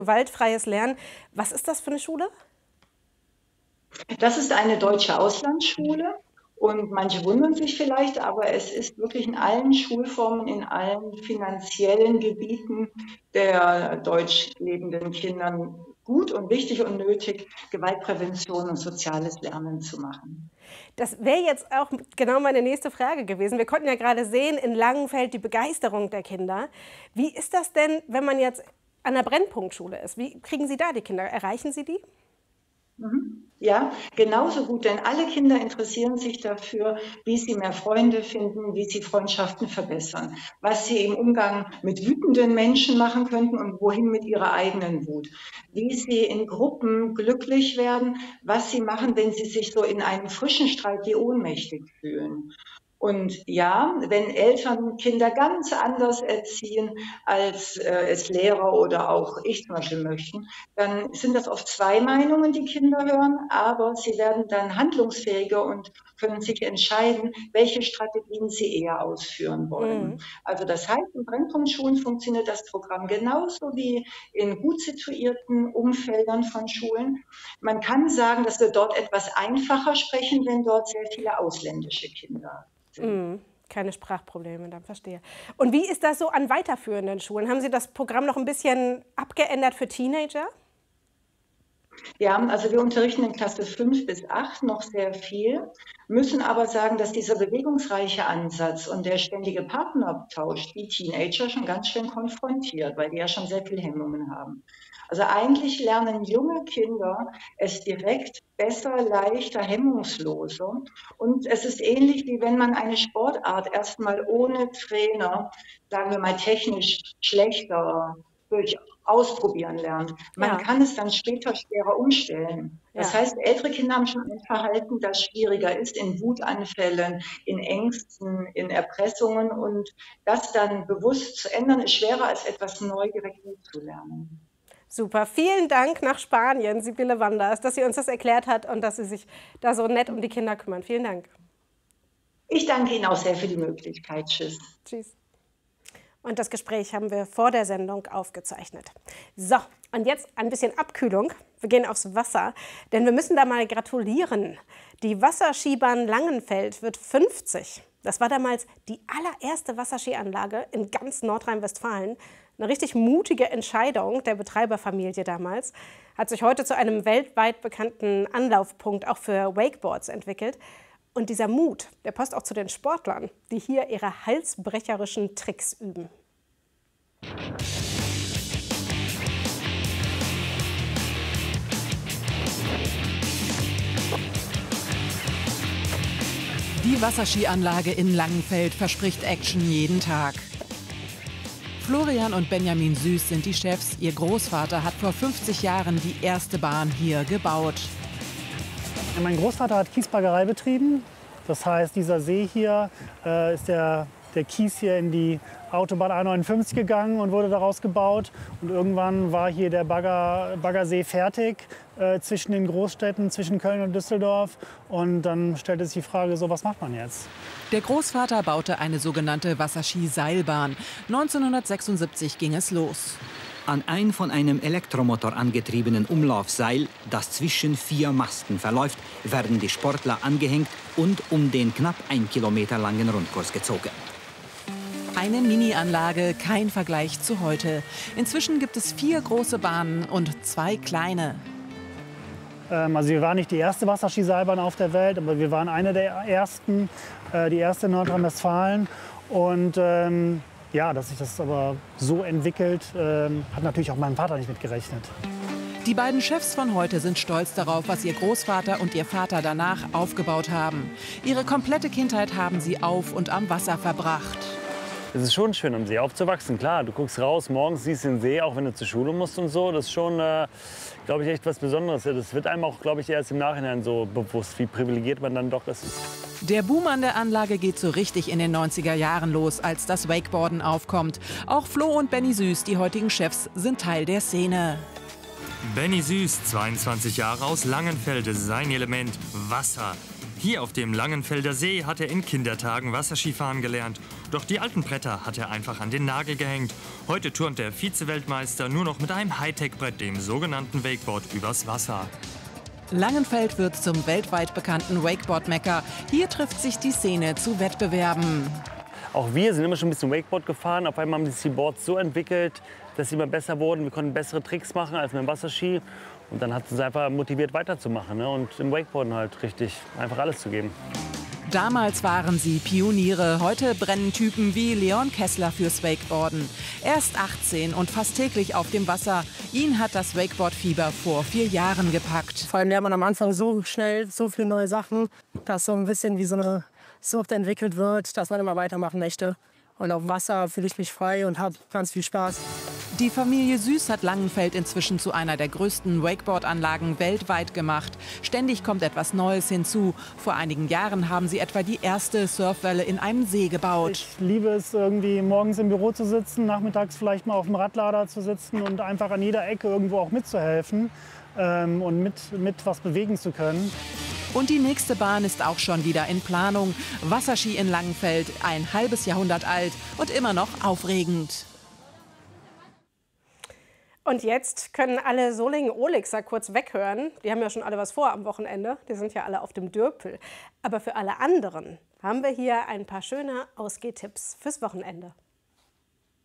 Gewaltfreies Lernen. Was ist das für eine Schule? Das ist eine deutsche Auslandsschule und manche wundern sich vielleicht, aber es ist wirklich in allen Schulformen, in allen finanziellen Gebieten der deutsch lebenden Kindern gut und wichtig und nötig, Gewaltprävention und soziales Lernen zu machen. Das wäre jetzt auch genau meine nächste Frage gewesen. Wir konnten ja gerade sehen, in Langenfeld die Begeisterung der Kinder. Wie ist das denn, wenn man jetzt an der Brennpunktschule ist? Wie kriegen Sie da die Kinder? Erreichen Sie die? Ja, genauso gut, denn alle Kinder interessieren sich dafür, wie sie mehr Freunde finden, wie sie Freundschaften verbessern, was sie im Umgang mit wütenden Menschen machen könnten und wohin mit ihrer eigenen Wut, wie sie in Gruppen glücklich werden, was sie machen, wenn sie sich so in einem frischen Streit wie ohnmächtig fühlen. Und ja, wenn Eltern Kinder ganz anders erziehen, als es Lehrer oder auch ich zum Beispiel möchten, dann sind das oft zwei Meinungen, die Kinder hören, aber sie werden dann handlungsfähiger und können sich entscheiden, welche Strategien sie eher ausführen wollen. Also das heißt, in Brennpunktschulen funktioniert das Programm genauso wie in gut situierten Umfeldern von Schulen. Man kann sagen, dass wir dort etwas einfacher sprechen, wenn dort sehr viele ausländische Kinder sind. Keine Sprachprobleme, dann verstehe. Und wie ist das so an weiterführenden Schulen? Haben Sie das Programm noch ein bisschen abgeändert für Teenager? Ja, also wir unterrichten in Klasse 5 bis 8 noch sehr viel, müssen aber sagen, dass dieser bewegungsreiche Ansatz und der ständige Partnertausch die Teenager schon ganz schön konfrontiert, weil die ja schon sehr viel Hemmungen haben. Also eigentlich lernen junge Kinder es direkt besser, leichter, hemmungsloser. Und es ist ähnlich, wie wenn man eine Sportart erstmal ohne Trainer, sagen wir mal technisch schlechter durch Ausprobieren lernt. Man kann es dann später schwerer umstellen. Das heißt, ältere Kinder haben schon ein Verhalten, das schwieriger ist in Wutanfällen, in Ängsten, in Erpressungen. Und das dann bewusst zu ändern, ist schwerer als etwas neu direkt zu lernen. Super, vielen Dank nach Spanien, Sibylle Wanders, dass sie uns das erklärt hat und dass Sie sich da so nett um die Kinder kümmern. Vielen Dank. Ich danke Ihnen auch sehr für die Möglichkeit. Tschüss. Tschüss. Und das Gespräch haben wir vor der Sendung aufgezeichnet. So, und jetzt ein bisschen Abkühlung. Wir gehen aufs Wasser, denn wir müssen da mal gratulieren. Die Wasserskibahn Langenfeld wird 50. Das war damals die allererste Wasserskianlage in ganz Nordrhein-Westfalen. Eine richtig mutige Entscheidung der Betreiberfamilie damals. Hat sich heute zu einem weltweit bekannten Anlaufpunkt auch für Wakeboards entwickelt. Und dieser Mut, der passt auch zu den Sportlern, die hier ihre halsbrecherischen Tricks üben. Die Wasserskianlage in Langenfeld verspricht Action jeden Tag. Florian und Benjamin Süß sind die Chefs. Ihr Großvater hat vor 50 Jahren die erste Bahn hier gebaut. Mein Großvater hat Kiesbaggerei betrieben. Das heißt, dieser See hier ist der Kies hier in die Autobahn A59 gegangen und wurde daraus gebaut. Und irgendwann war hier der Baggersee fertig zwischen den Großstädten, zwischen Köln und Düsseldorf. Und dann stellte sich die Frage, so, was macht man jetzt? Der Großvater baute eine sogenannte Wasserskiseilbahn. 1976 ging es los. An ein von einem Elektromotor angetriebenen Umlaufseil, das zwischen 4 Masten verläuft, werden die Sportler angehängt und um den knapp 1 Kilometer langen Rundkurs gezogen. Eine Mini-Anlage, kein Vergleich zu heute. Inzwischen gibt es 4 große Bahnen und 2 kleine. Also wir waren nicht die erste Wasserskiseilbahn auf der Welt, aber wir waren eine der ersten, die erste in Nordrhein-Westfalen. Und ja, dass sich das aber so entwickelt, hat natürlich auch mein Vater nicht mitgerechnet. Die beiden Chefs von heute sind stolz darauf, was ihr Großvater und ihr Vater danach aufgebaut haben. Ihre komplette Kindheit haben sie auf und am Wasser verbracht. Es ist schon schön, am See aufzuwachsen. Klar, du guckst raus, morgens siehst den See, auch wenn du zur Schule musst und so. Das ist schon, glaube ich, echt was Besonderes. Das wird einem auch, glaube ich, erst im Nachhinein so bewusst, wie privilegiert man dann doch ist. Der Boom an der Anlage geht so richtig in den 90er Jahren los, als das Wakeboarden aufkommt. Auch Flo und Benny Süß, die heutigen Chefs, sind Teil der Szene. Benny Süß, 22 Jahre aus Langenfeld, sein Element Wasser. Hier auf dem Langenfelder See hat er in Kindertagen Wasserskifahren gelernt. Doch die alten Bretter hat er einfach an den Nagel gehängt. Heute turnt der Vize-Weltmeister nur noch mit einem Hightech-Brett, dem sogenannten Wakeboard, übers Wasser. Langenfeld wird zum weltweit bekannten Wakeboard-Mekka. Hier trifft sich die Szene zu Wettbewerben. Auch wir sind immer schon ein bisschen Wakeboard gefahren. Auf einmal haben sich die Boards so entwickelt, dass sie immer besser wurden. Wir konnten bessere Tricks machen als mit dem Wasserski. Und dann hat es uns einfach motiviert, weiterzumachen, ne? Und im Wakeboarden halt richtig einfach alles zu geben. Damals waren sie Pioniere. Heute brennen Typen wie Leon Kessler fürs Wakeboarden. Er ist 18 und fast täglich auf dem Wasser. Ihn hat das Wakeboard-Fieber vor 4 Jahren gepackt. Vor allem lernt man am Anfang so schnell so viele neue Sachen, dass so ein bisschen wie so eine Sucht entwickelt wird, dass man immer weitermachen möchte. Und auf dem Wasser fühle ich mich frei und habe ganz viel Spaß. Die Familie Süß hat Langenfeld inzwischen zu einer der größten Wakeboard-Anlagen weltweit gemacht. Ständig kommt etwas Neues hinzu. Vor einigen Jahren haben sie etwa die erste Surfwelle in einem See gebaut. Ich liebe es, irgendwie morgens im Büro zu sitzen, nachmittags vielleicht mal auf dem Radlader zu sitzen und einfach an jeder Ecke irgendwo auch mitzuhelfen und mit was bewegen zu können. Und die nächste Bahn ist auch schon wieder in Planung. Wasserski in Langenfeld, ein halbes Jahrhundert alt und immer noch aufregend. Und jetzt können alle Solingen-Olixer kurz weghören. Die haben ja schon alle was vor am Wochenende. Die sind ja alle auf dem Dürpel. Aber für alle anderen haben wir hier ein paar schöne Ausgehtipps fürs Wochenende.